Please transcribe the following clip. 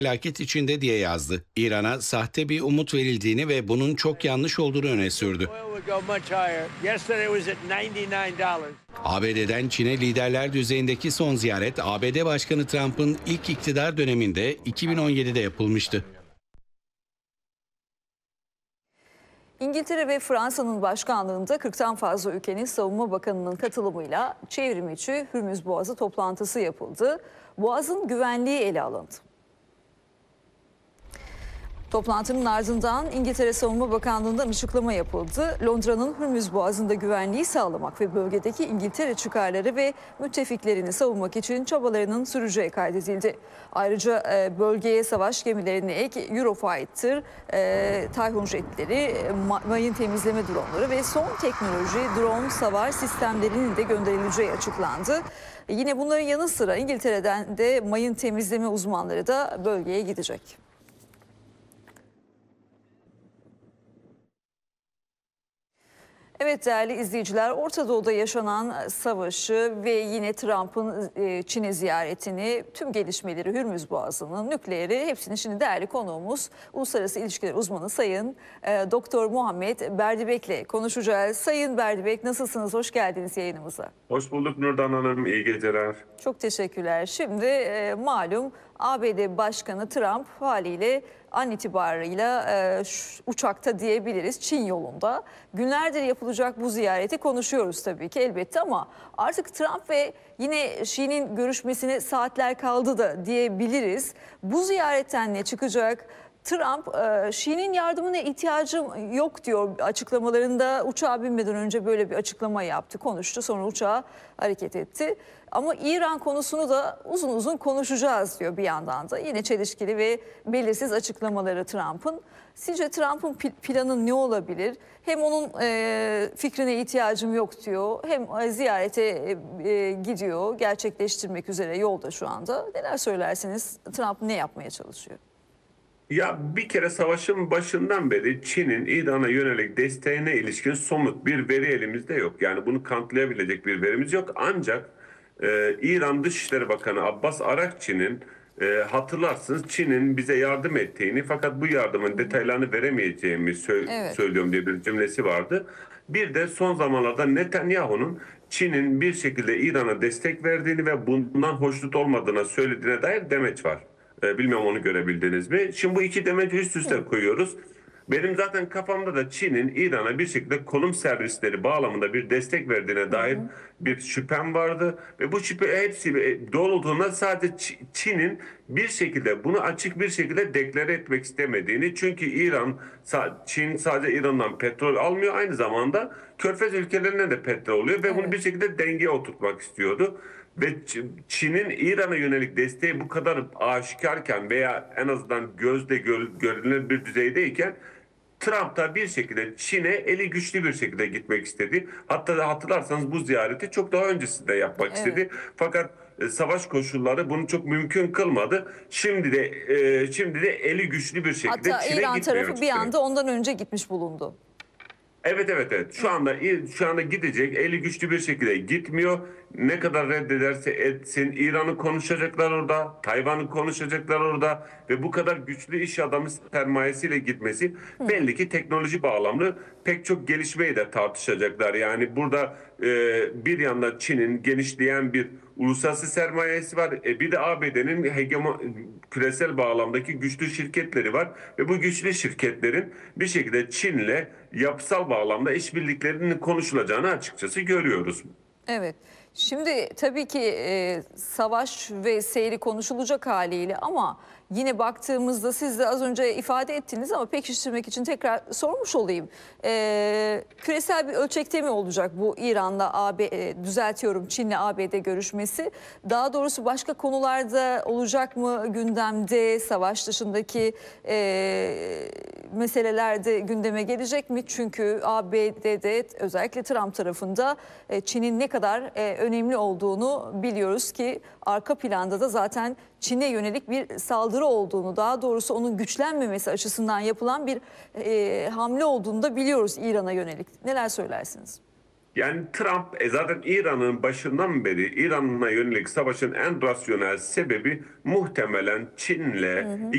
felaket içinde diye yazdı. İran'a sahte bir umut verildiğini ve bunun çok yanlış olduğunu öne sürdü. ABD'den Çin'e liderler düzeyindeki son ziyaret ABD Başkanı Trump'ın ilk iktidar döneminde 2017'de yapılmıştı. İngiltere ve Fransa'nın başkanlığında 40'tan fazla ülkenin savunma bakanının katılımıyla çevrimiçi Hürmüz Boğazı toplantısı yapıldı. Boğazın güvenliği ele alındı. Toplantının ardından İngiltere Savunma Bakanlığı'ndan açıklama yapıldı. Londra'nın Hürmüz Boğazı'nda güvenliği sağlamak ve bölgedeki İngiltere çıkarları ve müttefiklerini savunmak için çabalarının süreceği kaydedildi. Ayrıca bölgeye savaş gemilerini ek Eurofighter, Typhoon jetleri, mayın temizleme dronları ve son teknoloji drone savar sistemlerinin de gönderileceği açıklandı. Yine bunların yanı sıra İngiltere'den de mayın temizleme uzmanları da bölgeye gidecek. Evet değerli izleyiciler, Orta Doğu'da yaşanan savaşı ve yine Trump'ın Çin'e ziyaretini, tüm gelişmeleri, Hürmüz Boğazı'nın, nükleeri, hepsini şimdi değerli konuğumuz Uluslararası İlişkiler Uzmanı Sayın Doktor Muhammed Berdibek'le konuşacağız. Sayın Berdibek, nasılsınız? Hoş geldiniz yayınımıza. Hoş bulduk Nurdan Hanım, iyi geceler. Çok teşekkürler. Şimdi malum ABD Başkanı Trump haliyle an itibarıyla uçakta diyebiliriz, Çin yolunda. Günlerdir yapılacak bu ziyareti konuşuyoruz tabii ki elbette ama artık Trump ve yine Xi'nin görüşmesine saatler kaldı da diyebiliriz. Bu ziyaretten ne çıkacak? Trump, Xi'nin yardımına ihtiyacım yok diyor açıklamalarında. Uçağa binmeden önce böyle bir açıklama yaptı, konuştu. Sonra uçağa hareket etti. Ama İran konusunu da uzun uzun konuşacağız diyor bir yandan da. Yine çelişkili ve belirsiz açıklamaları Trump'ın. Sizce Trump'ın planı ne olabilir? Hem onun fikrine ihtiyacım yok diyor, hem ziyarete gidiyor, gerçekleştirmek üzere yolda şu anda. Neler söylersiniz? Trump ne yapmaya çalışıyor? Ya bir kere savaşın başından beri Çin'in İran'a yönelik desteğine ilişkin somut bir veri elimizde yok. Yani bunu kanıtlayabilecek bir verimiz yok. Ancak İran Dışişleri Bakanı Abbas Arakçı'nın hatırlarsınız Çin'in bize yardım ettiğini fakat bu yardımın detaylarını veremeyeceğimi Evet. söylüyorum diye bir cümlesi vardı. Bir de son zamanlarda Netanyahu'nun Çin'in bir şekilde İran'a destek verdiğini ve bundan hoşnut olmadığına söylediğine dair demeç var. Bilmiyorum onu görebildiniz mi? Şimdi bu iki demeci üst üste koyuyoruz. Benim zaten kafamda da Çin'in İran'a bir şekilde konum servisleri bağlamında bir destek verdiğine dair bir şüphem vardı. Ve bu şüphe hepsi doğrultuunda sadece Çin'in bir şekilde bunu açık bir şekilde deklare etmek istemediğini. Çünkü Çin sadece İran'dan petrol almıyor, aynı zamanda Körfez ülkelerine de petrol oluyor ve bunu bir şekilde dengeye oturtmak istiyordu. Ve Çin'in İran'a yönelik desteği bu kadar aşikarken veya en azından gözle görünür bir düzeydeyken Trump da bir şekilde Çin'e eli güçlü bir şekilde gitmek istedi. Hatta hatırlarsanız bu ziyareti çok daha öncesinde yapmak istedi. Fakat savaş koşulları bunu çok mümkün kılmadı. Şimdi de eli güçlü bir şekilde Hatta Çin'e İran gitmeye tarafı bir anda ondan önce gitmiş bulundu. Evet. Şu anda gidecek, eli güçlü bir şekilde gitmiyor. Ne kadar reddederse etsin, İran'ı konuşacaklar orada, Tayvan'ı konuşacaklar orada ve bu kadar güçlü iş adamı sermayesiyle gitmesi belli ki teknoloji bağlamlı pek çok gelişmeyi de tartışacaklar. Yani burada bir yanda Çin'in genişleyen bir uluslararası sermayesi var. Bir de ABD'nin küresel bağlamdaki güçlü şirketleri var ve bu güçlü şirketlerin bir şekilde Çin'le yapısal bağlamda işbirliklerinin konuşulacağını açıkçası görüyoruz. Evet. Şimdi tabii ki savaş ve seyri konuşulacak haliyle ama yine baktığımızda siz de az önce ifade ettiniz ama pekiştirmek için tekrar sormuş olayım. Küresel bir ölçekte mi olacak bu İran'la düzeltiyorum Çin'le ABD görüşmesi? Daha doğrusu başka konularda olacak mı gündemde, savaş dışındaki meselelerde gündeme gelecek mi? Çünkü ABD'de özellikle Trump tarafında Çin'in ne kadar önemli olduğunu biliyoruz ki arka planda da zaten Çin'e yönelik bir saldırı olduğunu, daha doğrusu onun güçlenmemesi açısından yapılan bir hamle olduğunu da biliyoruz İran'a yönelik. Neler söylersiniz? Yani Trump zaten İran'ın başından beri İran'a yönelik savaşın en rasyonel sebebi muhtemelen Çin'le